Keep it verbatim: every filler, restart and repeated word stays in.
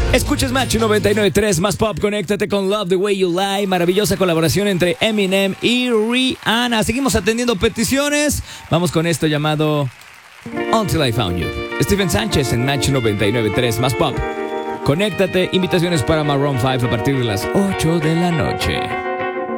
Escuchas Match noventa y nueve punto tres, más pop, conéctate con Love the Way You Lie. Maravillosa colaboración entre Eminem y Rihanna. Seguimos atendiendo peticiones. Vamos con esto llamado Until I Found You. Steven Sánchez en Match noventa y nueve punto tres, más pop. Conéctate, invitaciones para Maroon cinco a partir de las ocho de la noche.